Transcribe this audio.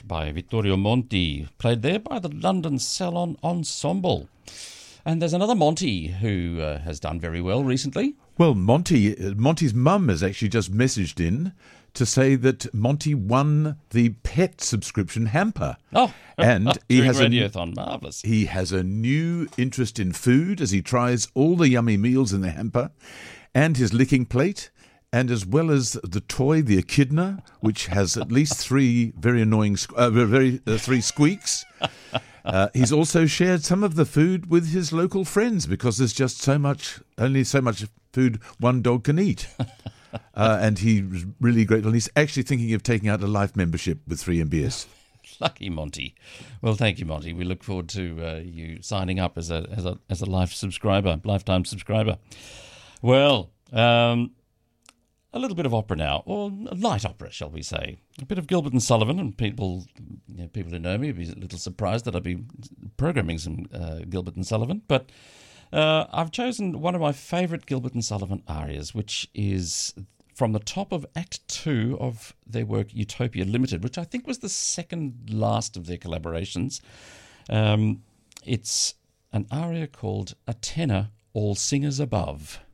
by Vittorio Monti, played there by the London Salon Ensemble. And there's another Monty who has done very well recently. Well, Monty's mum has actually just messaged in to say that Monty won the pet subscription hamper. Oh, and he has Radiothon, marvellous. He has a new interest in food as he tries all the yummy meals in the hamper and his licking plate, and as well as the toy, the echidna, which has at least three very annoying, three squeaks. He's also shared some of the food with his local friends because there's just only so much food one dog can eat. And he's really grateful. He's actually thinking of taking out a life membership with 3MBS. Lucky Monty. Well, thank you, Monty. We look forward to you signing up as a lifetime subscriber. Well, a little bit of opera now, or light opera, shall we say? A bit of Gilbert and Sullivan, and people who know me will be a little surprised that I'll be programming some Gilbert and Sullivan. But I've chosen one of my favourite Gilbert and Sullivan arias, which is from the top of Act 2 of their work Utopia Limited, which I think was the second last of their collaborations. It's an aria called A Tenor, All Singers Above.